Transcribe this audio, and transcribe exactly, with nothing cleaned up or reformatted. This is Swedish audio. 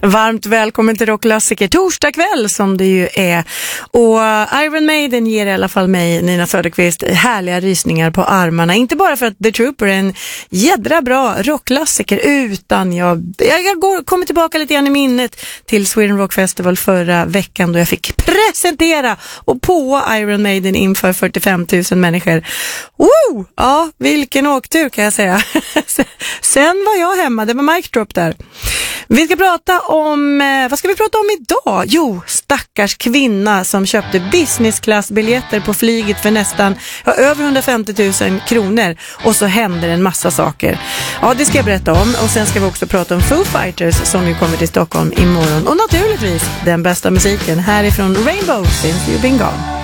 Varmt välkommen till Rockklassiker torsdag kväll som det ju är. Och Iron Maiden ger i alla fall mig, Nina Söderqvist, härliga rysningar på armarna. Inte bara för att The Trooper är en jädra bra rockklassiker, utan jag, jag går, kommer tillbaka lite grann i minnet till Sweden Rock Festival förra veckan då jag fick presentera och på Iron Maiden inför fyrtiofem tusen människor. Woo! Ja, vilken åktur kan jag säga. Sen var jag hemma, det var mic drop där. Vi ska prata om, vad ska vi prata om idag? Jo, stackars kvinna som köpte businessklassbiljetter på flyget för nästan ja, över hundrafemtio tusen kronor och så händer en massa saker. Ja, det ska jag berätta om och sen ska vi också prata om Foo Fighters som ju kommer till Stockholm imorgon och naturligtvis den bästa musiken härifrån Rainbow Since You've Been Gone.